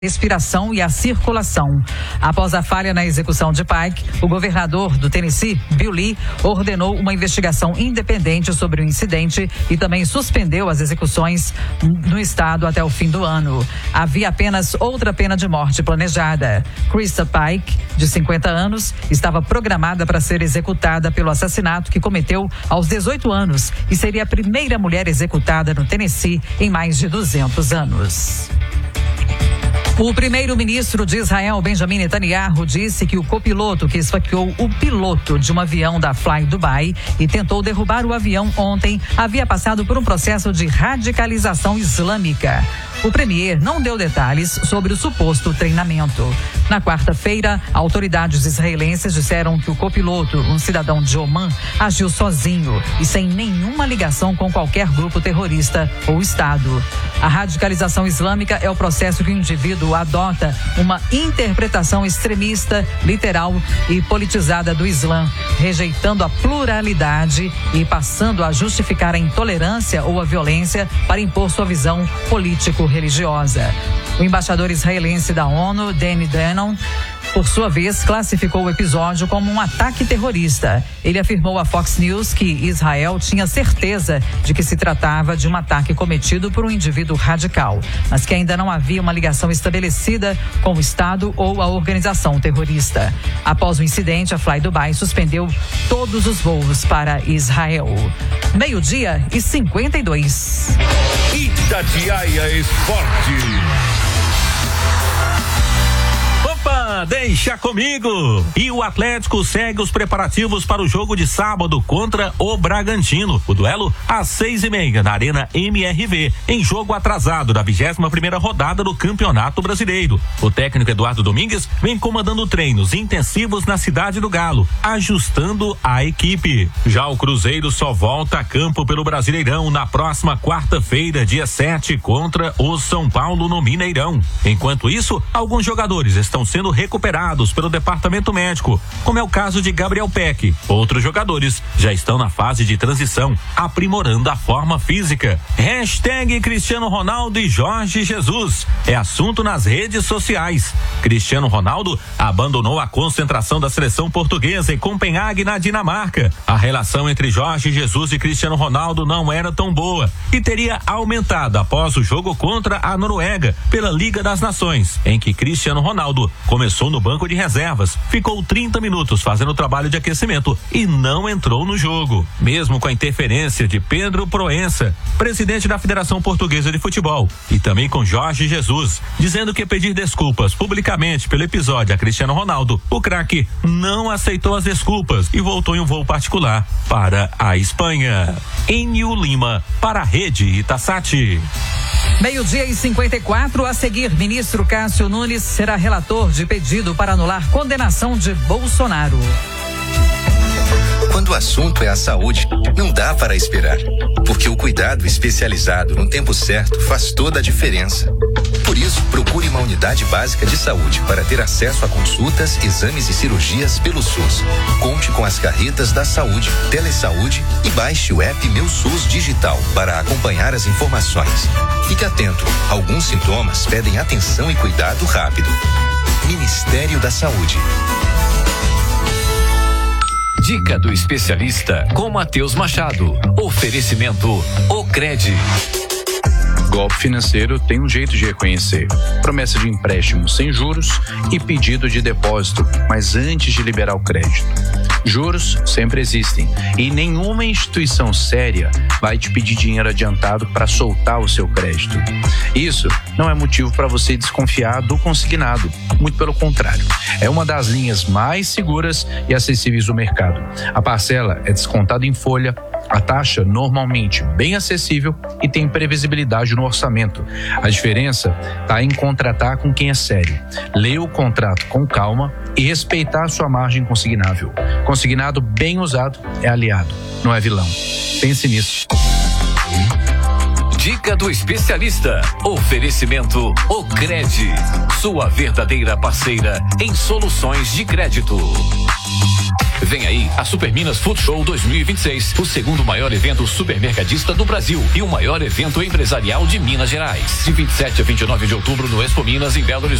respiração e a circulação. Após a falha na execução de Pike, o governador do Tennessee, Bill Lee, ordenou uma investigação independente sobre o incidente e também suspendeu as execuções no estado até o fim do ano. Havia apenas outra pena de morte planejada. Krista Pike, de 50 anos, estava programada para ser executada pelo assassinato que cometeu aos 18 anos e seria a primeira mulher executada no Tennessee em mais de 200 anos. O primeiro-ministro de Israel, Benjamin Netanyahu, disse que o copiloto que esfaqueou o piloto de um avião da Fly Dubai e tentou derrubar o avião ontem havia passado por um processo de radicalização islâmica. O premier não deu detalhes sobre o suposto treinamento. Na quarta-feira, autoridades israelenses disseram que o copiloto, um cidadão de Omã, agiu sozinho e sem nenhuma ligação com qualquer grupo terrorista ou Estado. A radicalização islâmica é o processo que o indivíduo adota uma interpretação extremista, literal e politizada do Islã, rejeitando a pluralidade e passando a justificar a intolerância ou a violência para impor sua visão político-religiosa. O embaixador israelense da ONU, Danny Danon, por sua vez, classificou o episódio como um ataque terrorista. Ele afirmou à Fox News que Israel tinha certeza de que se tratava de um ataque cometido por um indivíduo radical, mas que ainda não havia uma ligação estabelecida com o Estado ou a organização terrorista. Após o incidente, a Fly Dubai suspendeu todos os voos para Israel. 12:52. Itatiaia Esporte. Deixa comigo! E o Atlético segue os preparativos para o jogo de sábado contra o Bragantino. O duelo às 6:30 na Arena MRV, em jogo atrasado da 21ª rodada do Campeonato Brasileiro. O técnico Eduardo Domingues vem comandando treinos intensivos na Cidade do Galo, ajustando a equipe. Já o Cruzeiro só volta a campo pelo Brasileirão na próxima quarta-feira, dia 7, contra o São Paulo no Mineirão. Enquanto isso, alguns jogadores estão sendo recuperados pelo departamento médico, como é o caso de Gabriel Peck. Outros jogadores já estão na fase de transição, aprimorando a forma física. Hashtag Cristiano Ronaldo e Jorge Jesus é assunto nas redes sociais. Cristiano Ronaldo abandonou a concentração da seleção portuguesa em Copenhague, na Dinamarca. A relação entre Jorge Jesus e Cristiano Ronaldo não era tão boa e teria aumentado após o jogo contra a Noruega pela Liga das Nações, em que Cristiano Ronaldo começou no banco de reservas, ficou 30 minutos fazendo o trabalho de aquecimento e não entrou no jogo. Mesmo com a interferência de Pedro Proença, presidente da Federação Portuguesa de Futebol, e também com Jorge Jesus, dizendo que pedir desculpas publicamente pelo episódio a Cristiano Ronaldo, o craque não aceitou as desculpas e voltou em um voo particular para a Espanha. Enio Lima, para a Rede Itasati. 12:54, a seguir, ministro Cássio Nunes será relator de pedido para anular condenação de Bolsonaro. Quando o assunto é a saúde, não dá para esperar, porque o cuidado especializado no tempo certo faz toda a diferença. Por isso, procure uma unidade básica de saúde para ter acesso a consultas, exames e cirurgias pelo SUS. Conte com as carretas da saúde, Telesaúde e baixe o app Meu SUS Digital para acompanhar as informações. Fique atento, alguns sintomas pedem atenção e cuidado rápido. Ministério da Saúde. Dica do especialista com Matheus Machado. Oferecimento Ocred. Golpe financeiro tem um jeito de reconhecer: promessa de empréstimo sem juros e pedido de depósito, mas antes de liberar o crédito. Juros sempre existem e nenhuma instituição séria vai te pedir dinheiro adiantado para soltar o seu crédito. Isso não é motivo para você desconfiar do consignado, muito pelo contrário. É uma das linhas mais seguras e acessíveis do mercado. A parcela é descontada em folha, a taxa normalmente bem acessível e tem previsibilidade no orçamento. A diferença está em contratar com quem é sério, ler o contrato com calma e respeitar a sua margem consignável. Consignado bem usado é aliado, não é vilão. Pense nisso. Dica do especialista. Oferecimento Ocred. Sua verdadeira parceira em soluções de crédito. Vem aí a Super Minas Food Show 2026, o segundo maior evento supermercadista do Brasil e o maior evento empresarial de Minas Gerais. De 27 a 29 de outubro no Expo Minas, em Belo Horizonte.